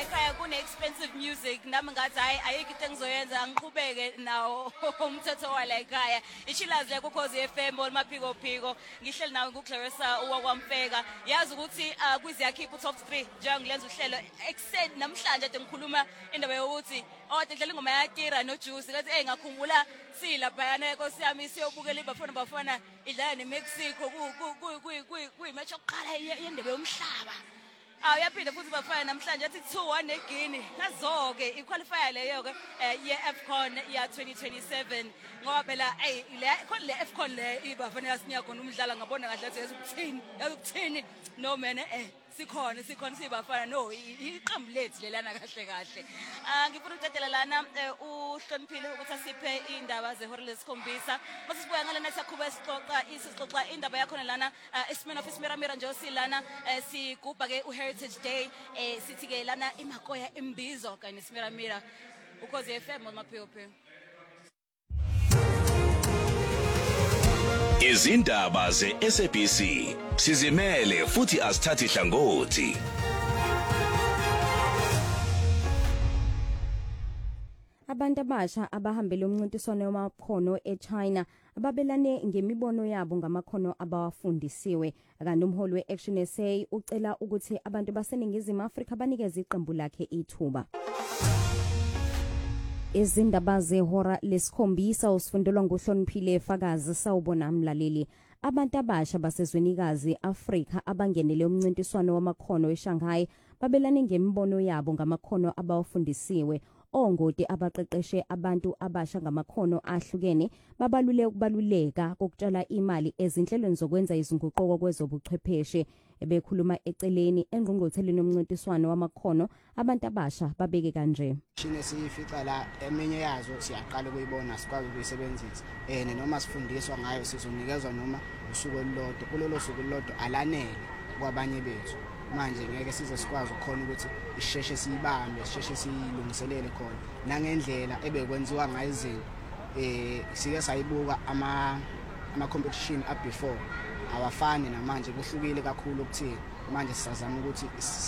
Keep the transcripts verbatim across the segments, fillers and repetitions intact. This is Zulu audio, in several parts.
ekhaya kune expensive music nami ngathi hayi ayikho into engizoyenza ngiqhubeke nawo umthetho wala ekhaya ishilaze ku Khosi F M olmaphiko phiko ngihleli nawe kuClarissa uwakwamfeka yazi ukuthi kwizi yakhipha top three njengilenza uhlelo ekseni namhlanje ade ngikhuluma indaba yokuthi ode ndlela ingoma yakira no Juice ngathi hey ngakhumbula sila bayana Nkosi yami siyobukela ibafana bafana idlala neMexico ku ku ku imatch yokuqala yendebe yomhlaba awu yaphinde futhi bafana namhlanje athi two one eGuinea nazo-ke iqualifier leyo-ke ye AFCON ya twenty twenty-seven ngoba phela hey le khona le AFCON le ibafana yasinya khona umdlalo ngabona kahle athi yazukuthini yazukuthini no man eh sikhona sikhona sibafana no iqembu lethu lelana kahle kahle ah ngifuna ukuthetela lana uhloniphile ukuthi asiphe indaba zehora lesikhombisa mase sibuya ngalana siyaqhubeka sixoxa isixoxa indaba yakho lana ismena of ismiramira nje osilana sigubha ke uHeritage Day eh sithi ke lana imakoya imbizo kanye nesmiramira ukhozi F M maphiyophe izindaba ze-S A B C sizimele futhi asithathi hlangothi. Abantu abasha abahambele umncintiswano wamakhono eChina ababelane ngemibono yabo ngamakhono abawafundisiwe kanti umholi weAction S A ucela ukuthi abantu baseningizimu Afrika banikeze iqembu lakhe ithuba. Izindaba zehora lesikhombisa usifundelwa nguhloniphile Fakazi sawubona mlaleli. Abantu abasha basezwenikazi Afrika abangenele umncintiswano wamakhono eShanghai babelane ngemibono yabo ngamakhono abawafundisiwe. Ongoti abaqeqeshe abantu abasha ngamakhono ahlukene babalule ukubaluleka kokutshala imali ezinhlelweni zokwenza izinguquko kwezobuchwepheshe. Ebekhuluma eceleni engqongqotheleni yomncintiswano wamakhono abantu abasha babeke kanje. Shine siyifica la eminye yazo siyaqala ukuyibona sikwazi ukuyisebenzisa eh noma sifundiswa ngayo sizonikezwa noma usuku olulodwa kulolo suku olulodwa alanele kwabanye bethu. Manje ngeke size sikwazi ukukhona ukuthi isheshe siyibambe isheshe siyilungiselele khona nangendlela ebekwenziwa ngayo izinto eh sike sayibuka ama ama competition up before awafani namanje kuhlukile kakhulu ukuthi manje sisazama ukuthi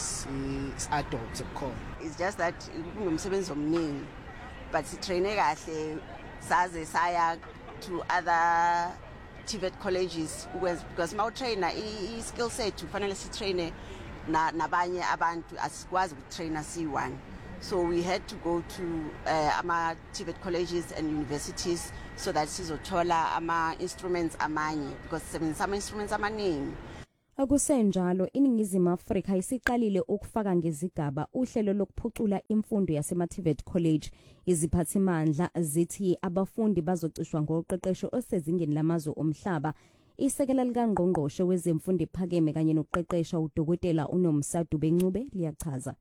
si adopt ukukhona. It's just that kungumsebenzi omningi but si train kahle saze saya to other T V E T colleges because my trainer i skill set ufanele si train na nabanye abantu asikwazi ukutraina C one, so we had to go to uh, ama T V E T colleges and universities so that sizothola ama instruments amanye because sebenzisa ama instruments amaningi. Akusenjalo iningizimu Afrika isiqalile ukufaka ngezigaba uhlelo lokuphucula imfundo yasema T V E T college. Iziphathimandla zithi abafundi bazocishwa ngoqeqesho osezingeni lamazwe omhlaba. Isekela likangqongqoshe wezemfundo ephakeme kanye nokuqeqesha udokotela uNomsadu Bencube liyachaza.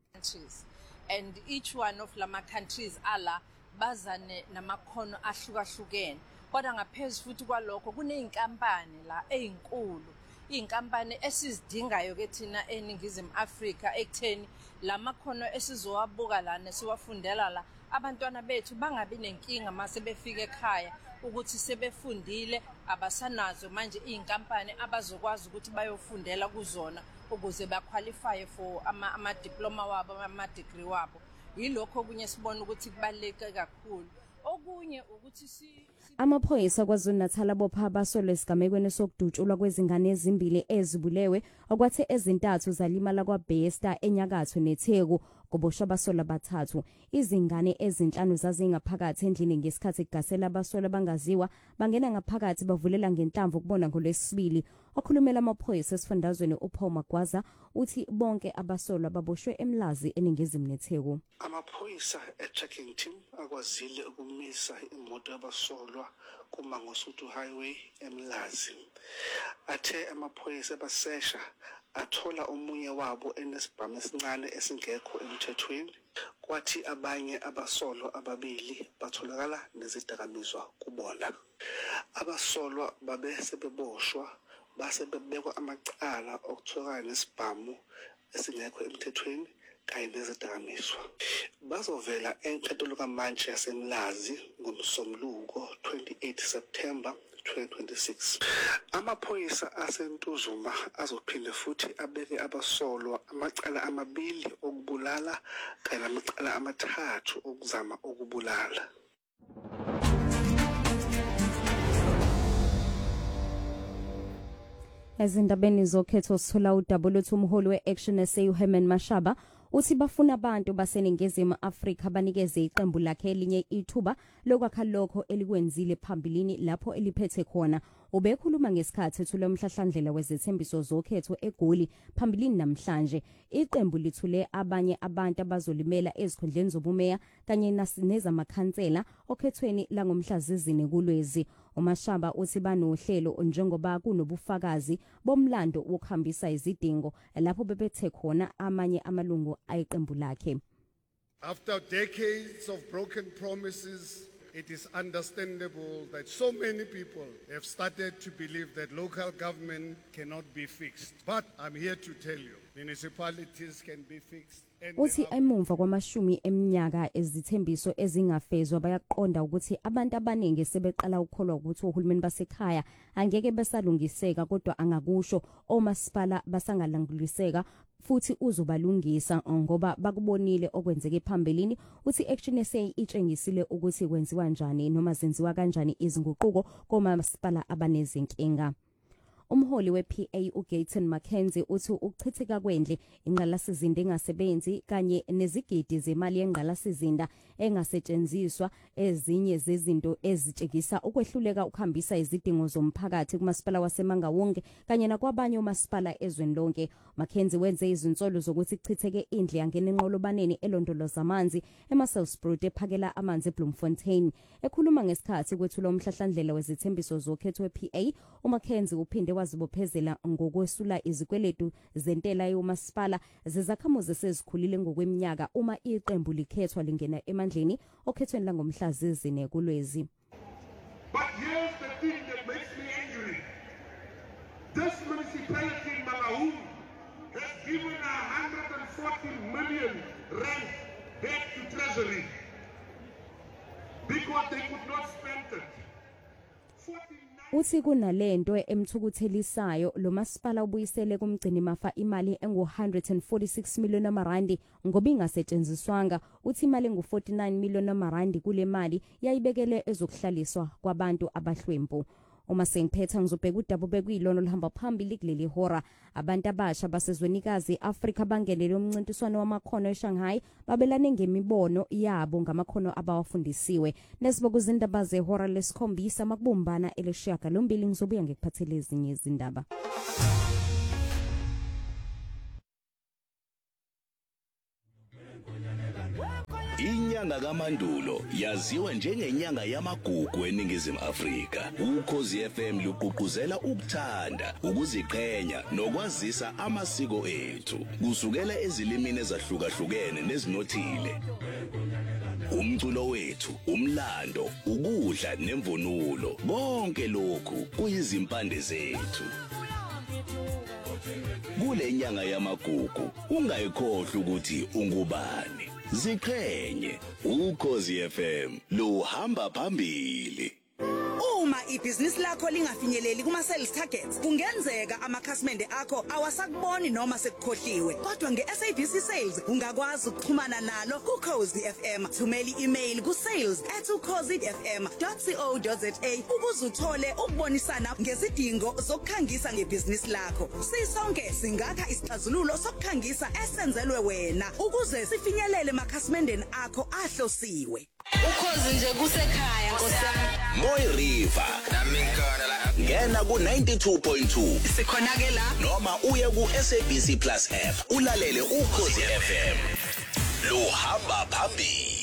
And each one of lama countries ala bazane namakhono ahlukahlukene kodwa ngaphezulu futhi kwalokho kuneyinkampani la ezinkulu inkampani esizidingayo ke thina eningizimu Afrika ekutheni lamakhono esizowabuka lana siwafundela la abantwana bethu bangabi nenkinga mase befika ekhaya ukuthi sebefundile abasanazo manje inkampani abazokwazi ukuthi bayofundela kuzona ukuze baqualify for ama, ama diploma wabo ama degree wabo. Yilokho kunye sibona ukuthi kubaleke kakhulu. Okunye ukuthi si amaphoyisa KwaZulu-Natal abopha abasolwe esigamekweni sokudutshulwa kwezingane ezimbili ezibulewe okwathi ezintathu zalimala kwaBesta enyakatho neTheku kuboshwa abasolwa abathathu. Izingane ezinhlanu zazingaphakathi endlini ngesikhathi kugasela abasolwa bangaziwa bangena ngaphakathi bavulela ngenhlamvu ukubona ngolwesibili. Okhulumela amaphoyisa esifundazweni uPaul Magwaza uthi bonke abasolwa baboshwe eMlazi eningizimu neTheku. Amaphoyisa e-tracking team akwazile ukumisa imoto yabasolwa kuMangosuthu Highway eMlazi. Athe amaphoyisa basesha athola omunye wabo enesibhamu esincane esingekho emthethweni. Kwathi abanye abasolwa ababili batholakala nezidakamizwa kubona. Abasolwa babe sebeboshwa base bebekwa amacala okutholakala nesibhamu esingekho emthethweni kanye nezidakamizwa. Bazovela enkantolo kaMantshi yaseMlazi ngomsombuluko twenty-eight September twenty twenty-six. Amaphoyisa aseNtuzuma azophinde futhi abeke abasolwa amacala amabili okubulala kanye namacala amathathu okuzama ukubulala. Ezindabeni zokhetho sithola udaba lothi umholi we-Action S A uHerman Mashaba uthi bafuna abantu baseningizimu Afrika banikeze iqembu lakhe elinye ithuba lokwakha lokho elikwenzile phambilini lapho eliphethe khona. Ubekhuluma ngesikhathi ethule umhlahlandlela wezethembiso zokhetho eGoli phambilini namhlanje. Iqembu lithule abanye abantu abazolimela ezikhundleni zobumeya kanye nezamakhansela okhethweni langomhlazizini kuLwezi. uMashaba uthi banohlelo njengoba kunobufakazi bomlando wokuhambisa izidingo lapho bebethe khona amanye amalungu ayiqembu lakhe. After decades of broken promises, it is understandable that so many people have started to believe that local government cannot be fixed. But I'm here to tell you, municipalities can be fixed. Uthi emumva kwamashumi eminyaka ezithembiso ezingafezwa bayaqonda ukuthi abantu abaningi sebeqala ukukholwa ukuthi uhulumeni basekhaya angeke besalungiseka kodwa angakusho omasipala basangalanguliseka futhi uzobalungisa ngoba bakubonile okwenzeke phambilini. Uthi Action S A itshengisile ukuthi kwenziwa kanjani noma zenziwa kanjani izinguquko komasipala abanezinkinga. Umholi we-P A uGayton Mackenzie uthi ukuchitheka kwendle ingqalasizinda engasebenzi kanye nezigidi zemali yengqalasizinda engasetshenziswa ezinye zezinto ezitshengisa ukwehluleka ukuhambisa izidingo zomphakathi kumasipala waseMangaung kanye nakwabanye umasipala ezweni lonke. Mackenzie wenze izinsolo zokuthi kuchitheke indle yangena enqolobaneni elondoloza amanzi eMaselspruit ephakela amanzi eBloemfontein. Ekhuluma ngesikhathi kwethula umhlahlandlela wezethembiso zokhetho we-P A, uMackenzie uphinde wazibophezela ngokwesula izikweletu zentela yomasipala zezakhamuzi sezikhulile ngokweminyaka uma iqembu likhethwa lingena emandleni okhethweni langomhlazizini kuLwezi. But here's the thing that makes me angry. This municipality in Mangaung has given one hundred forty million rand back to Treasury because they could not spend it. Uthi kunalento emthukuthelisayo lo masipala ubuyisele kumgcini mafa imali engu one hundred forty-six million amarandi ngoba ingasetshenziswanga. Uthi imali engu forty-nine million amarandi kule mali yayibekele ezokuhlaliswa kwabantu abahlwempu. Uma sengiphetha ngizobheka udaba bekuyilona olihamba phambili kuleli hora. Abantu abasha basezwenikazi Afrika bangenele umncintiswano wamakhono eShanghai babelane ngemibono yabo ngamakhono abawafundisiwe. Nesiboku izindaba zehora lesikhombisa makubumbana eleshiyaka lombili ngizobuya ngikuphathele ezinye izindaba. Inyanga kaMandulo yaziwa njengenyanga yamagugu eningizimu Afrika. Ukhozi F M luqhuquzela ukuthanda, ukuziqhenya nokwazisa amasiko ethu kusukela ezilimini ezahlukahlukene nezinothile. Umculo wethu, umlando, ukudla nemvunulo, konke lokhu kuyizimpande zethu. Kule nyanga yamagugu ungayikhohlwa ukuthi ungubani. Ziqhenye, Ukhozi F M luhamba phambili. Uma ibhizinisi lakho lingafinyeleli kuma sales targets kungenzeka amakhasimende akho awasakuboni noma sekukhohliwe. Kodwa nge-S A B C Sales ungakwazi ukuxhumana nalo kuKhozi F M. Thumela i-email ku sales at ukhozi f m dot co dot za ukuze uthole ukubonisana ngezidingo zokukhangisa ngebhizinisi lakho. Sisonke singakha isixazululo sokukhangisa esenzelwe wena ukuze sifinyelele emakhasimendeni akho ahlosiwe. Ukhozi nje kusekhaya nkosana. Moy River ngena ku ninety-two point two Sikhona ke la noma uye ku S A B C Plus app ulalele Ukhozi F M luhamba phambili.